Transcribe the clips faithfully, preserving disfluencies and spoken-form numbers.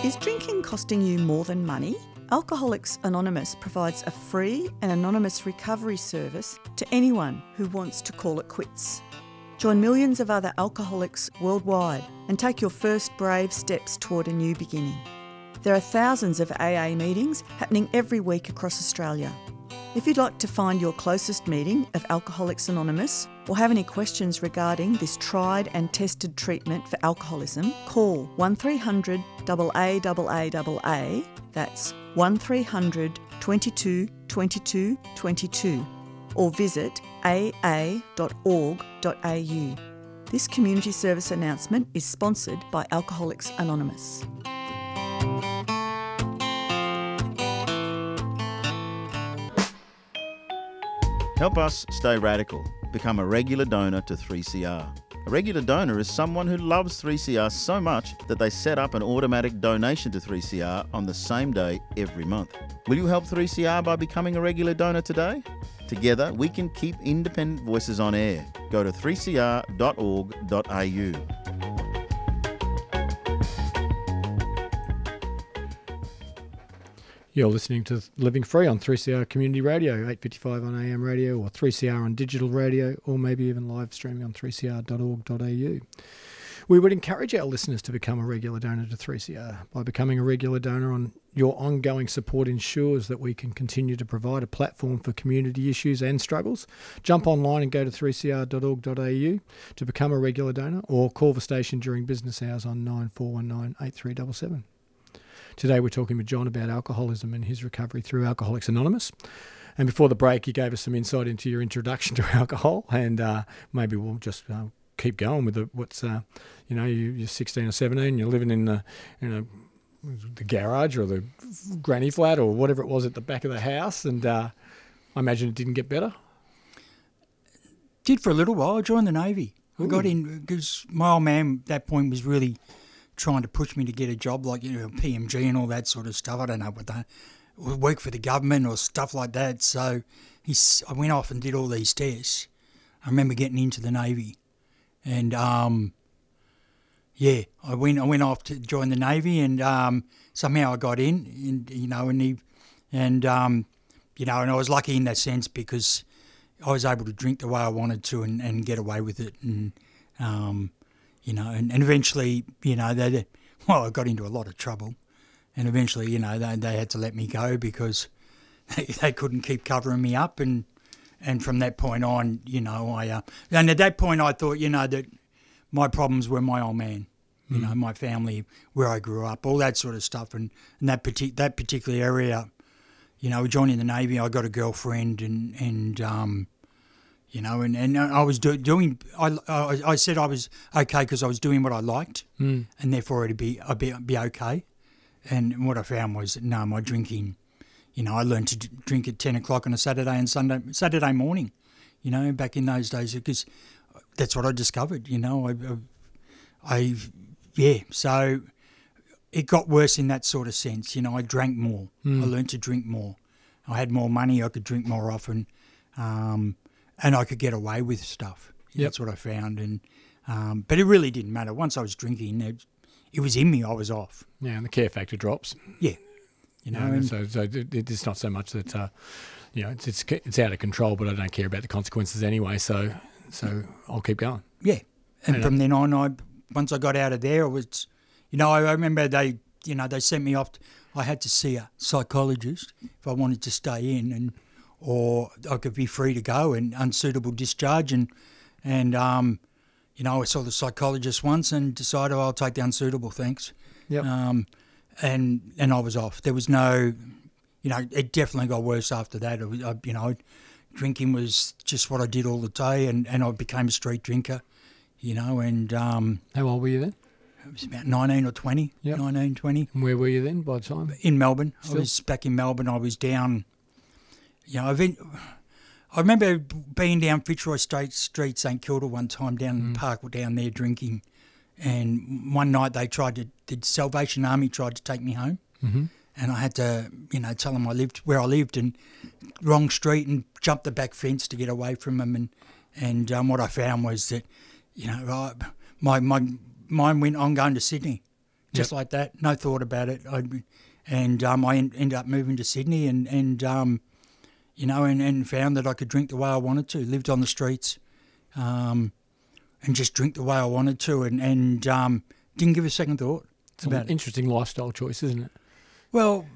Is drinking costing you more than money? Alcoholics Anonymous provides a free and anonymous recovery service to anyone who wants to call it quits. Join millions of other alcoholics worldwide and take your first brave steps toward a new beginning. There are thousands of A A meetings happening every week across Australia. If you'd like to find your closest meeting of Alcoholics Anonymous or have any questions regarding this tried and tested treatment for alcoholism, call one three hundred A A A A A, that's one three hundred twenty-two twenty-two twenty-two, or visit a a dot org dot a u. This community service announcement is sponsored by Alcoholics Anonymous. Help us stay radical. Become a regular donor to three C R. A regular donor is someone who loves three C R so much that they set up an automatic donation to three C R on the same day every month. Will you help three C R by becoming a regular donor today? Together, we can keep independent voices on air. Go to three c r dot org dot a u. You're listening to Living Free on three C R Community Radio, eight fifty-five on A M radio, or three C R on digital radio, or maybe even live streaming on three c r dot org dot a u. We would encourage our listeners to become a regular donor to three C R. By becoming a regular donor, on your ongoing support ensures that we can continue to provide a platform for community issues and struggles. Jump online and go to three c r dot org dot a u to become a regular donor, or call the station during business hours on nine four one nine eight three seven seven. Today we're talking with John about alcoholism and his recovery through Alcoholics Anonymous. And before the break, you gave us some insight into your introduction to alcohol, and uh, maybe we'll just uh, keep going with the, what's, uh, you know, you, you're sixteen or seventeen, you're living in the, you know, the garage or the granny flat or whatever it was at the back of the house, and uh, I imagine it didn't get better. Did for a little while. I joined the Navy. Ooh. I got in because my old man at that point was really trying to push me to get a job like, you know, P M G and all that sort of stuff. I don't know what that, work for the government or stuff like that. So he's, I went off and did all these tests. I remember getting into the Navy, and um, yeah, I went I went off to join the Navy, and um, somehow I got in, and you know, and he, and um, you know, and I was lucky in that sense because I was able to drink the way I wanted to and, and get away with it, and um. You know, and, and eventually, you know, they, well, I got into a lot of trouble, and eventually, you know, they they had to let me go because they, they couldn't keep covering me up, and and from that point on, you know, I uh, and at that point I thought, you know, that my problems were my old man, you mm. know, my family, where I grew up, all that sort of stuff, and, and that partic- that particular area, you know, joining the Navy, I got a girlfriend, and and um. You know, and, and I was do, doing, I, I I said I was okay because I was doing what I liked, mm. and therefore it'd be, I'd be, be okay. And what I found was that, no, my drinking, you know, I learned to drink at ten o'clock on a Saturday and Sunday, Saturday morning, you know, back in those days, because that's what I discovered, you know. I, I, I yeah, so it got worse in that sort of sense, you know. I drank more. Mm. I learned to drink more. I had more money. I could drink more often. Um And I could get away with stuff. Yep. That's what I found. And um, but it really didn't matter. Once I was drinking, it, it was in me. I was off. Yeah, and the care factor drops. Yeah, you know. Yeah, and so, so it, it's not so much that uh, you know it's, it's it's out of control, but I don't care about the consequences anyway. So so I'll keep going. Yeah, and, and from uh, then on, I once I got out of there, I was, you know, I, I remember they, you know, they sent me off. To, I had to see a psychologist if I wanted to stay in, and. Or I could be free to go and unsuitable discharge, and and um, you know, I saw the psychologist once and decided, oh, I'll take the unsuitable, thanks. Yep. Um, and and I was off. There was no, you know, it definitely got worse after that. It was, I, you know, drinking was just what I did all the day, and, and I became a street drinker, you know. And um, how old were you then? I was about nineteen or twenty. Yep. nineteen, twenty. And where were you then by the time? In Melbourne. Still? I was back in Melbourne. I was down. You know, I've been, I remember being down Fitzroy Street, Street, St Kilda one time down in the park, down there drinking, and one night they tried to, the Salvation Army tried to take me home, mm-hmm. and I had to, you know, tell them I lived where I lived and wrong street and jump the back fence to get away from them, and and um, what I found was that, you know, I, my my mind went on going to Sydney, just like that, no thought about it. I, and um, I en- ended up moving to Sydney and, and um, you know, and, and found that I could drink the way I wanted to, lived on the streets um, and just drink the way I wanted to and, and um, didn't give a second thought It's about an it. interesting lifestyle choice, isn't it? Well,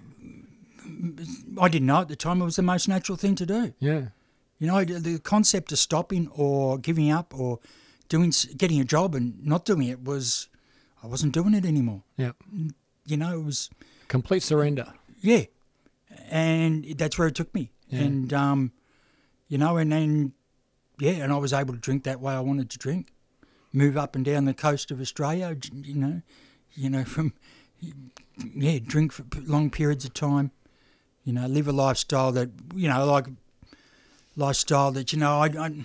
I didn't know at the time it was the most natural thing to do. Yeah. You know, the concept of stopping or giving up or doing, getting a job and not doing it was, I wasn't doing it anymore. Yeah. You know, it was, Complete surrender. yeah. And that's where it took me. Yeah. And, um, you know, and then, yeah, and I was able to drink that way I wanted to drink. Move up and down the coast of Australia, you know, you know, from, yeah, drink for long periods of time. You know, live a lifestyle that, you know, like, lifestyle that, you know, I, I,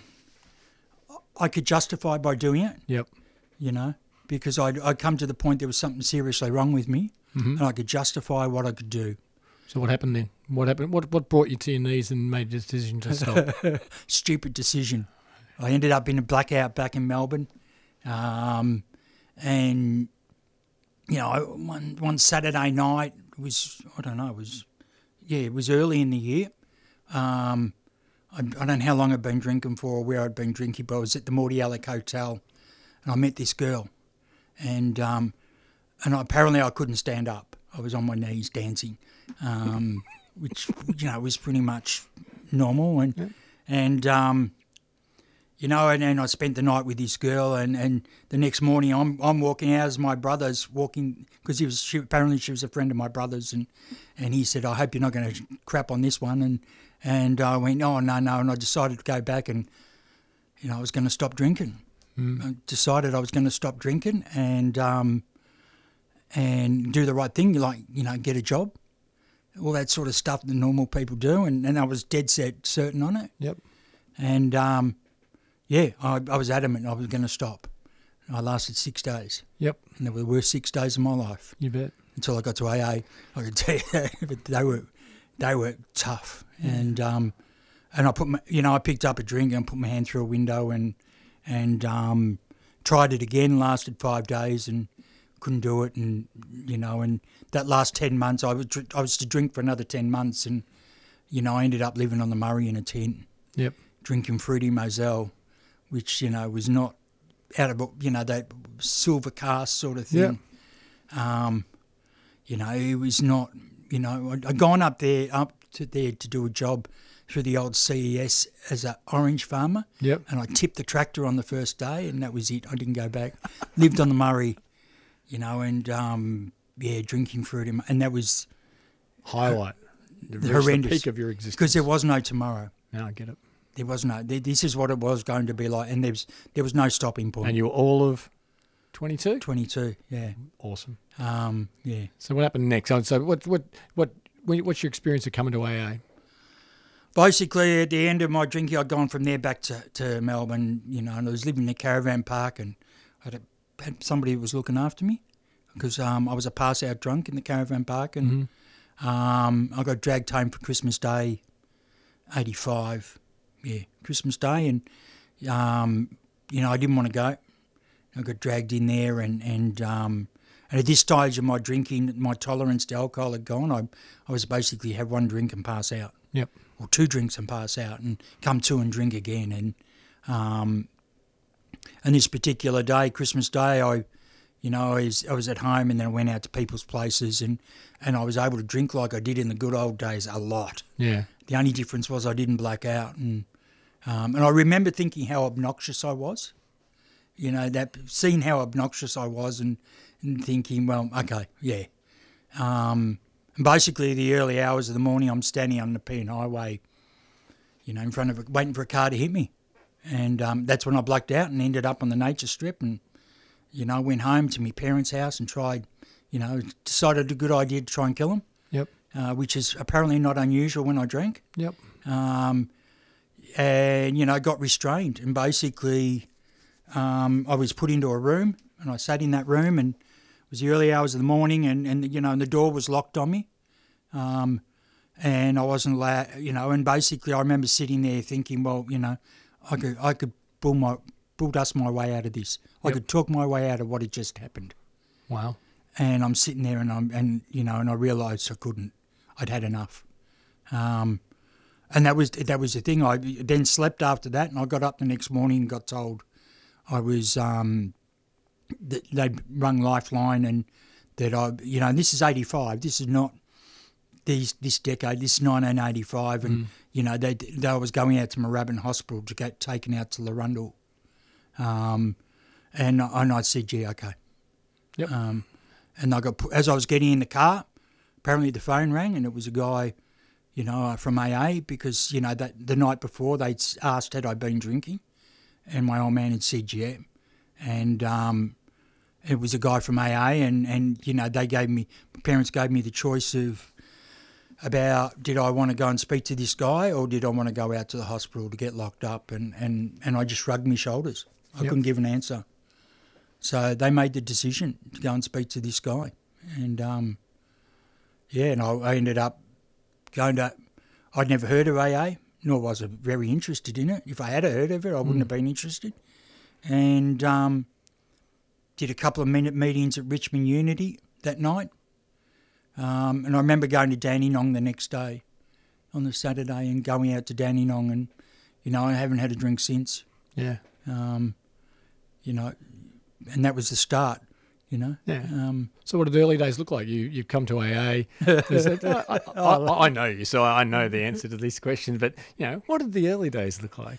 I could justify by doing it, Yep. you know, because I'd, I'd come to the point there was something seriously wrong with me Mhm. and I could justify what I could do. So what happened then? What happened? What what brought you to your knees and made the decision to stop? Stupid decision. I ended up in a blackout back in Melbourne. Um, and, you know, one, one Saturday night, it was, I don't know, it was, yeah, it was early in the year. Um, I, I don't know how long I'd been drinking for or where I'd been drinking, but I was at the Morty Alec Hotel and I met this girl. And um, and apparently I couldn't stand up. I was on my knees dancing, um, which, you know, was pretty much normal. And, Yeah. and um, you know, and, and I spent the night with this girl and, and the next morning I'm I'm walking out as my brother's walking, because he was she, apparently she was a friend of my brother's, and, and he said, I hope you're not going to crap on this one. And And I went, oh, no, no. And I decided to go back and, you know, I was going to stop drinking. Mm. I decided I was going to stop drinking and um, and do the right thing, like, you know, get a job, all that sort of stuff that normal people do. And, and I was dead set certain on it. Yep. And, um, yeah, I, I was adamant I was going to stop. I lasted six days. Yep. And they were the worst six days of my life You bet. until I got to A A. I could tell you that, but they were they were tough. And um, and I put my, you know, I picked up a drink and put my hand through a window and and um, tried it again. Lasted five days and couldn't do it. And you know, and that last ten months, I was I was to drink for another ten months, and you know, I ended up living on the Murray in a tent, Yep. drinking fruity Moselle, which you know was not out of, you know, that silver cask sort of thing. Um, you know, it was not, you know, I'd, I'd gone up there, up to there to do a job through the old C E S as an orange farmer. Yep. And I tipped the tractor on the first day and that was it. I didn't go back. Lived on the Murray, you know, and, um, yeah, drinking fruit. And, and that was Highlight. You reached horrendous. The peak of your existence. because there was no tomorrow. Now I get it. There was no, th- this is what it was going to be like. And there was, there was no stopping point. And you were all of twenty-two? twenty-two, yeah. Awesome. Um, yeah. So what happened next? So- So what what what what's your experience of coming to A A? Basically, at the end of my drinking, I'd gone from there back to, to Melbourne, you know, and I was living in a caravan park and I had, a, had somebody who was looking after me because um, I was a pass-out drunk in the caravan park and um, I got dragged home for Christmas Day, eighty-five, yeah, Christmas Day, and, um, you know, I didn't want to go. I got dragged in there and, and, um, and at this stage of my drinking, my tolerance to alcohol had gone. I, I was basically have one drink and pass out. Yep. Or two drinks and pass out, and come to and drink again. And um, and this particular day, Christmas Day, I, you know, I was, I was at home and then I went out to people's places and, and I was able to drink like I did in the good old days a lot. Yeah. The only difference was I didn't black out, and um, and I remember thinking how obnoxious I was. You know, that seeing how obnoxious I was and, and thinking, well, okay, yeah. Um, and basically, the early hours of the morning, I'm standing on the Pean Highway, you know, in front of a, waiting for a car to hit me. And um, that's when I blacked out and ended up on the nature strip and, you know, went home to my parents' house and tried, you know, decided a good idea to try and kill them, Yep. uh, which is apparently not unusual when I drank. Yep. Um, and, you know, got restrained. And basically, um, I was put into a room and I sat in that room and it was the early hours of the morning and, and you know, and the door was locked on me. Um, and I wasn't allowed, you know, and basically I remember sitting there thinking, well, you know, I could I could bull my bull dust my way out of this. I Yep. could talk my way out of what had just happened. Wow. and I'm sitting there and I'm and you know and I realised I couldn't. I'd had enough, um, and that was that was the thing. I then slept after that, and I got up the next morning and got told I was um, that they'd rung Lifeline and that I you know this is eighty-five. This is not these this decade. This is nineteen eighty-five, and mm. you know they they was going out to Moorabbin Hospital to get taken out to Larundel, um, and and I said, yeah, okay. Yep. Um, and I got as I was getting in the car, apparently the phone rang, and it was a guy, you know, from A A because you know that the night before they'd asked had I been drinking, and my old man had said yeah, and um, it was a guy from A A, and and you know they gave me my parents gave me the choice of about did I want to go and speak to this guy or did I want to go out to the hospital to get locked up, and and and I just shrugged my shoulders. I yep. couldn't give an answer. So they made the decision to go and speak to this guy. And, um, yeah, and I, I ended up going to... I'd never heard of A A, nor was I very interested in it. If I had heard of it, I wouldn't mm. have been interested. And um, did a couple of minute meetings at Richmond Unity that night. Um, and I remember going to Dandenong the next day on the Saturday and going out to Dandenong and, you know, I haven't had a drink since. Yeah. Um, you know... And that was the start, you know. Yeah. Um, so what did the early days look like? You you come to A A. It, I, I, I, I know you, so I know the answer to this question. But you know, what did the early days look like?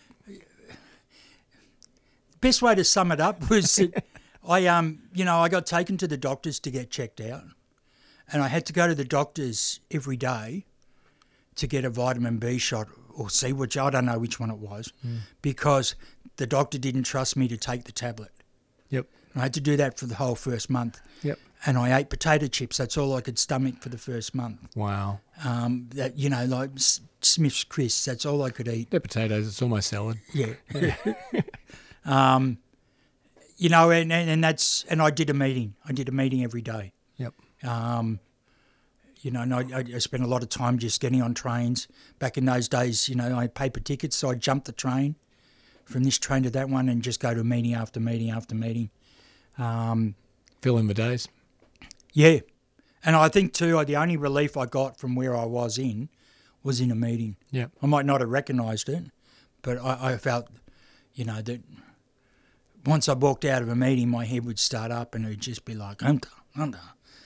Best way to sum it up was that I um you know I got taken to the doctors to get checked out, and I had to go to the doctors every day to get a vitamin B shot or C, which I don't know which one it was, mm. because the doctor didn't trust me to take the tablet. Yep. I had to do that for the whole first month. Yep. And I ate potato chips. That's all I could stomach for the first month. Wow. Um, that you know, like Smith's crisps. That's all I could eat. They're potatoes. It's almost salad. Yeah. um, you know, and, and and that's and I did a meeting. I did a meeting every day. Yep. Um, you know, and I, I spent a lot of time just getting on trains. Back in those days, you know, I had paper tickets, so I jumped the train from this train to that one and just go to meeting after meeting after meeting. Um, Fill in the days. Yeah. And I think too, the only relief I got from where I was in was in a meeting. Yeah. I might not have recognised it, but I, I felt, you know, that once I walked out of a meeting, my head would start up and it would just be like, under, under.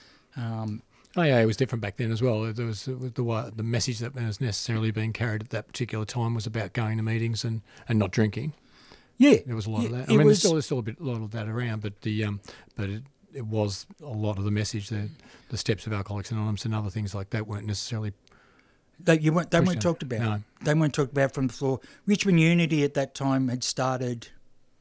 Um, A A was different back then as well. There was, it was the the message that was necessarily being carried at that particular time was about going to meetings and, and not drinking. Yeah, there was a lot yeah, of that. I mean, was, there's still there's still a bit a lot of that around, but the um, but it, it was a lot of the message. The the steps of Alcoholics Anonymous and other things like that weren't necessarily. They you weren't they weren't talked about. No. They weren't talked about from the floor. Richmond Unity at that time had started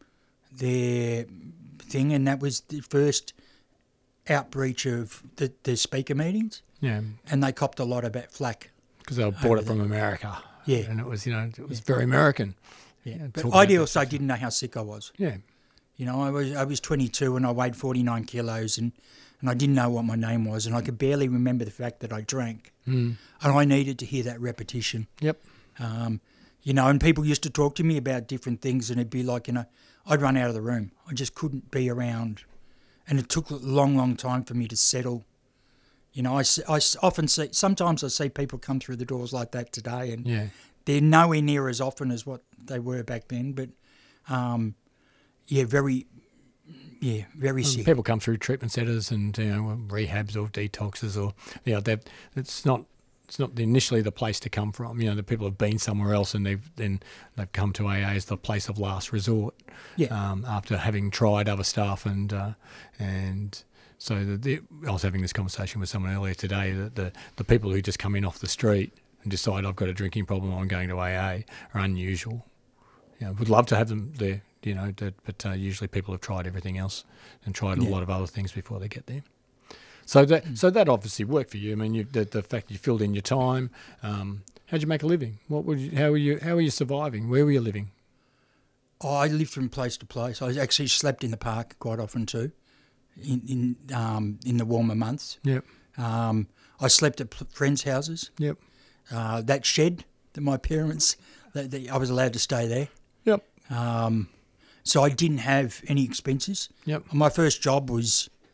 their thing, and that was the first outreach of the, the speaker meetings. Yeah, and they copped a lot of that flack because they bought it from America. Yeah, and it was you know it was yeah. very American. Yeah, but I also didn't know how sick I was. Yeah, you know, I was I was twenty-two and I weighed forty-nine kilos, and, and I didn't know what my name was, and I could barely remember the fact that I drank, mm. and I needed to hear that repetition. Yep. Um, you know, and people used to talk to me about different things, and it'd be like, you know, I'd run out of the room. I just couldn't be around, and it took a long, long time for me to settle. You know, I, I often see, sometimes I see people come through the doors like that today, and yeah. they're nowhere near as often as what they were back then. But, um, yeah, very, yeah, very sick. People come through treatment centres and, you know, rehabs or detoxes or, you know, they've, it's not it's not initially the place to come from. You know, the people have been somewhere else and they've then they've come to A A as the place of last resort. Yeah. Um, after having tried other stuff and uh, and. So the, the, I was having this conversation with someone earlier today that the, the people who just come in off the street and decide I've got a drinking problem, I'm going to A A, are unusual. You know, would love to have them there, you know, that, but uh, usually people have tried everything else and tried yeah. a lot of other things before they get there. So that mm. so that obviously worked for you. I mean, you, the, the fact you filled in your time. Um, how'd you make a living? What would you, how were you how were you surviving? Where were you living? Oh, I lived from place to place. I actually slept in the park quite often too. In in, um, in the warmer months. Yep. Um, I slept at friends' houses. Yep. Uh, that shed that my parents, that, that I was allowed to stay there. Yep. Um, so I didn't have any expenses. Yep. My first job was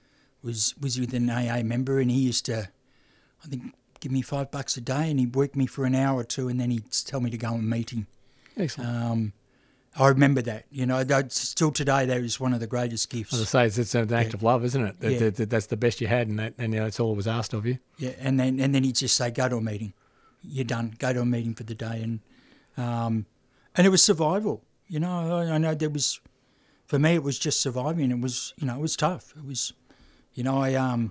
was was with an A A member, and he used to, I think, give me five bucks a day, and he'd work me for an hour or two, and then he'd tell me to go and meet him. Excellent. Um, I remember that. You know, that, still today, that was one of the greatest gifts. As I say, it's, it's an act Yeah. of love, isn't it? That, Yeah. that, that- that's the best you had, and that, and you know, that's all that was asked of you. Yeah, and then and then he'd just say, "Go to a meeting. You're done. Go to a meeting for the day." And um, and it was survival. You know, I, I know there was, for me, it was just surviving. It was, you know, it was tough. It was, you know, I um,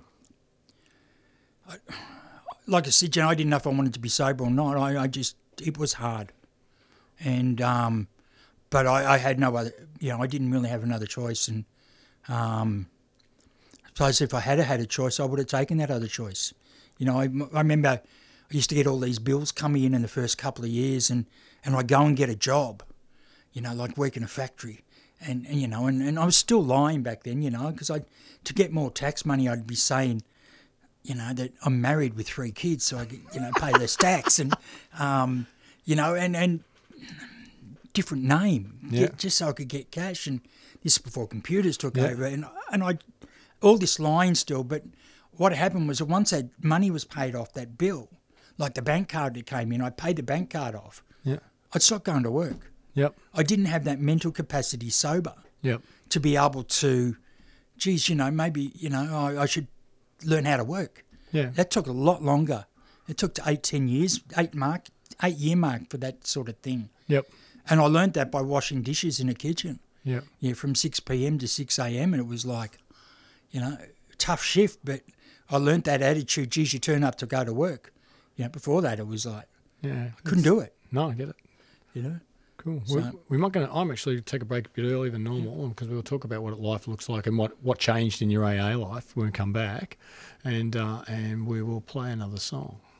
I, like I said, you know, I didn't know if I wanted to be sober or not. I, I just, it was hard, and um, but I, I had no other. You know, I didn't really have another choice, and um. I suppose if I had had a choice, I would have taken that other choice. You know, I, I remember I used to get all these bills coming in in the first couple of years, and, and I'd go and get a job, you know, like work in a factory. And, and you know, and, and I was still lying back then, you know, because I to get more tax money, I'd be saying, you know, that I'm married with three kids, so I could, you know, pay less tax. And, um, you know, and, and different name, Yeah. get, just so I could get cash. And this is before computers took Yeah. over. And, and I... all this lying still, but what happened was that once that money was paid off, that bill, like the bank card that came in, I paid the bank card off. Yeah. I'd stopped going to work. Yep. I didn't have that mental capacity sober Yep. to be able to, geez, you know, maybe, you know, I, I should learn how to work. Yeah. That took a lot longer. It took to eight, ten years, eight mark, eight year mark for that sort of thing. Yep. And I learned that by washing dishes in a kitchen. Yep. Yeah, from six p.m. to six a.m. and it was like, you know, tough shift, but I learnt that attitude, geez, you turn up to go to work. You know, before that it was like, Yeah. I couldn't do it, No, I get it. you know. Cool. So- we, we might going. I'm actually take a break a bit earlier than normal because we'll talk about what life looks like and what, what changed in your A A life when we come back, and uh, and we will play another song.